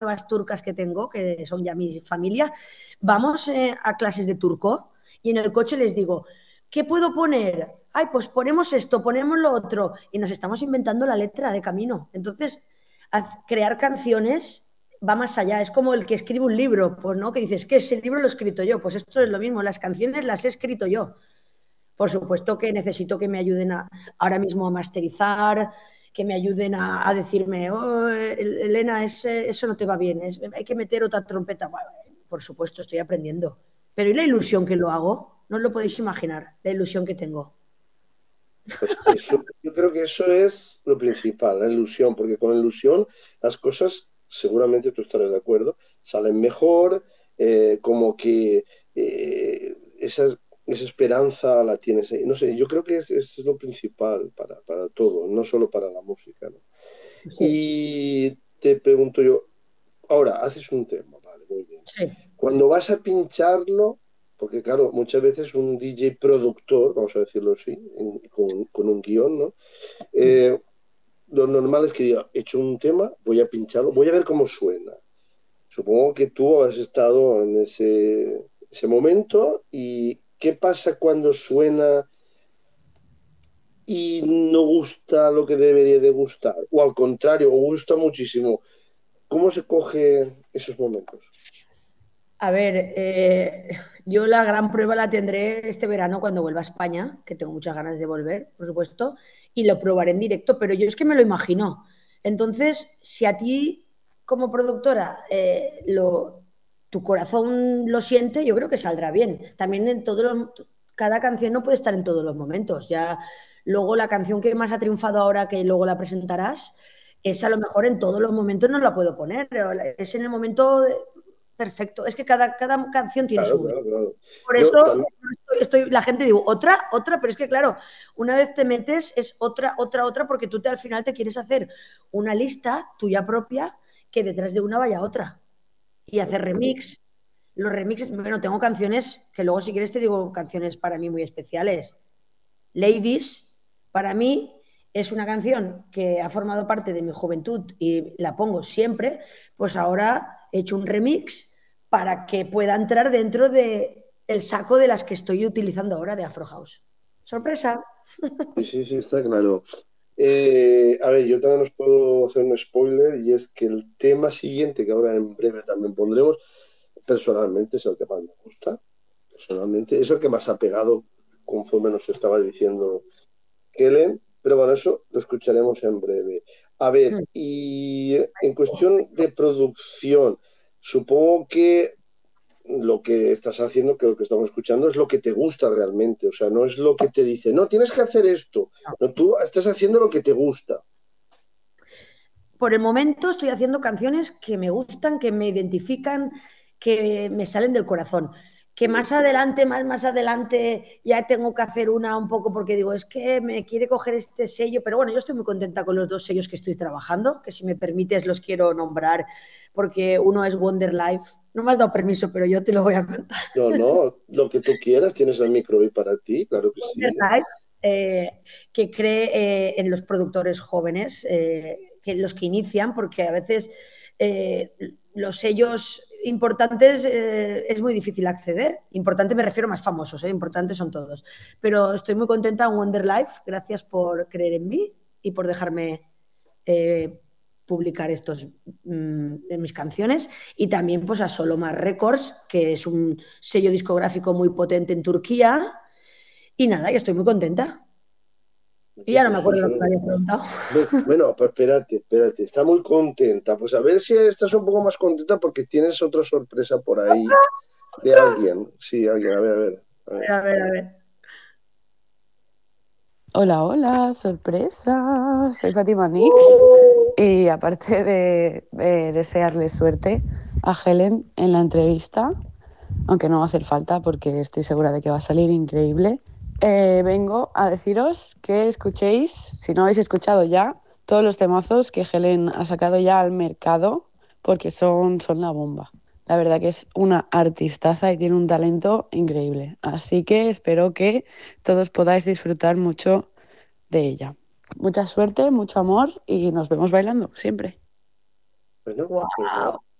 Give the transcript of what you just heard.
nuevas turcas que tengo, que son ya mi familia, vamos a clases de turco y en el coche les digo, ¿qué puedo poner? Ay, pues ponemos esto, ponemos lo otro. Y nos estamos inventando la letra de camino. Entonces, crear canciones va más allá. Es como el que escribe un libro, pues no, que dices, ¿qué es el libro? Lo he escrito yo. Pues esto es lo mismo, las canciones las he escrito yo. Por supuesto que necesito que me ayuden ahora mismo a masterizar, que me ayuden a decirme, oh, Elena, eso no te va bien, hay que meter otra trompeta. Bueno, por supuesto, estoy aprendiendo. Pero ¿y la ilusión que lo hago? No os lo podéis imaginar, la ilusión que tengo. Pues eso, yo creo que eso es lo principal, la ilusión, porque con la ilusión las cosas, seguramente tú estarás de acuerdo, salen mejor, como que esa esperanza la tienes ahí. No sé, yo creo que es lo principal para todo, no solo para la música, ¿no? Sí, Y te pregunto yo, ahora, haces un tema, vale, muy bien. sí. Cuando vas a pincharlo, porque claro, muchas veces un DJ productor, vamos a decirlo así, con un guión, ¿no? Eh, lo normal es que diga, he hecho un tema, voy a pincharlo, voy a ver cómo suena. Supongo que tú has estado en ese momento y ¿qué pasa cuando suena y no gusta lo que debería de gustar? O al contrario, o gusta muchísimo. ¿Cómo se coge esos momentos? A ver, yo la gran prueba la tendré este verano cuando vuelva a España, que tengo muchas ganas de volver, por supuesto, y lo probaré en directo, pero yo es que me lo imagino. Entonces, si a ti como productora tu corazón lo siente, yo creo que saldrá bien. También cada canción no puede estar en todos los momentos. Ya luego la canción que más ha triunfado ahora, que luego la presentarás, es a lo mejor en todos los momentos no la puedo poner, pero es en el momento perfecto. Es que cada canción tiene Claro, su momento. claro, claro. Por Yo eso también, la gente digo, otra, pero es que claro, una vez te metes es otra, porque tú al final te quieres hacer una lista tuya propia que detrás de una vaya otra. Y hacer remix. Los remixes, bueno, tengo canciones que luego si quieres te digo canciones para mí muy especiales. Ladies, para mí, es una canción que ha formado parte de mi juventud y la pongo siempre, pues ahora he hecho un remix para que pueda entrar dentro de el saco de las que estoy utilizando ahora de Afro House. Sorpresa. sí, sí, sí, está claro. A ver, yo también os puedo hacer un spoiler y es que el tema siguiente, que ahora en breve también pondremos, personalmente es el que más me gusta. Personalmente es el que más ha pegado conforme nos estaba diciendo Kellen, pero bueno, eso lo escucharemos en breve. A ver, y en cuestión de producción, supongo que lo que estás haciendo, que lo que estamos escuchando es lo que te gusta realmente, o sea, no es lo que te dice, no, tienes que hacer esto, no, tú estás haciendo lo que te gusta. Por el momento estoy haciendo canciones que me gustan, que me identifican, que me salen del corazón. Que más adelante, más adelante, ya tengo que hacer una un poco porque digo, es que me quiere coger este sello, pero bueno, yo estoy muy contenta con los dos sellos que estoy trabajando, que si me permites los quiero nombrar, porque uno es Wonder Life. No me has dado permiso, pero yo te lo voy a contar. No, no, lo que tú quieras, tienes el micro ahí para ti, claro que Wonder sí. Life, que cree en los productores jóvenes, que los que inician, porque a veces eh, los sellos importantes es muy difícil acceder. Importante me refiero a más famosos, importantes son todos. Pero estoy muy contenta en Wonder Life, gracias por creer en mí y por dejarme eh, publicar en mis canciones y también pues a Solomar Records, que es un sello discográfico muy potente en Turquía y nada, y estoy muy contenta. Y Oye, ya no me pues acuerdo lo que me eso. habías preguntado. Bueno, pues espérate, espérate, está muy contenta. Pues a ver si estás un poco más contenta porque tienes otra sorpresa por ahí de alguien. Sí, alguien, a ver, a ver, a ver. A ver, a ver. Hola, hola, sorpresa. Soy Fátima Nix y aparte de desearle suerte a Helen en la entrevista, aunque no va a hacer falta porque estoy segura de que va a salir increíble, vengo a deciros que escuchéis, si no habéis escuchado ya, todos los temazos que Helen ha sacado ya al mercado porque son la bomba. La verdad que es una artistaza y tiene un talento increíble. Así que espero que todos podáis disfrutar mucho de ella. Mucha suerte, mucho amor y nos vemos bailando siempre. Bueno, pues Wow. nada.